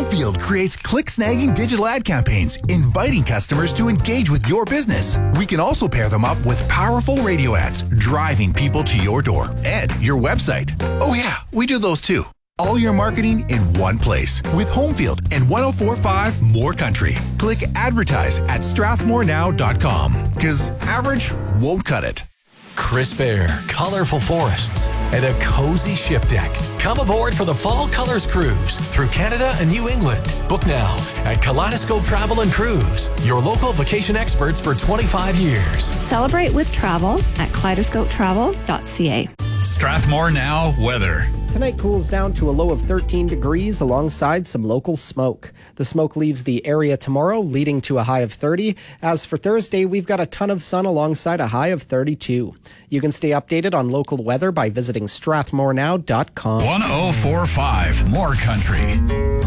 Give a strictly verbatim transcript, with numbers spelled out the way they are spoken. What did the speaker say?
Homefield creates click-snagging digital ad campaigns, inviting customers to engage with your business. We can also pair them up with powerful radio ads, driving people to your door and your website. Oh yeah, we do those too. All your marketing in one place with Homefield and one oh four point five More Country. Click advertise at strathmore now dot com because average won't cut it. Crisp air, colorful forests, and a cozy ship deck. Come aboard for the Fall Colors Cruise through Canada and New England. Book now at Kaleidoscope Travel and Cruise, your local vacation experts for twenty-five years. Celebrate with travel at kaleidoscope travel dot c a. Strathmore Now weather. Tonight cools down to a low of thirteen degrees alongside some local smoke. The smoke leaves the area tomorrow, leading to a high of thirty. As for Thursday, we've got a ton of sun alongside a high of thirty-two. You can stay updated on local weather by visiting strathmore now dot com. one oh four point five More Country.